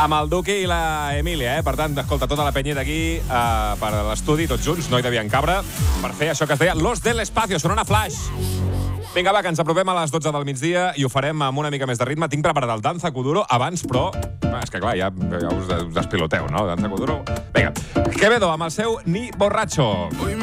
Amb el Duqui i la Emília, Per tant, escolta, tota la penyeta aquí per l'estudi, tots junts, no hi devien cabre, per fer això que es deia Los del Espacio, sonant a Flash. Vinga, va, que ens apropem a les 12 del migdia i ho farem amb una mica més de ritme. Tinc preparat el Danza Kuduro abans, però... és que clar, ja us despiloteu, no? Danza Kuduro. Vinga, Quevedo amb el seu Ni Borracho.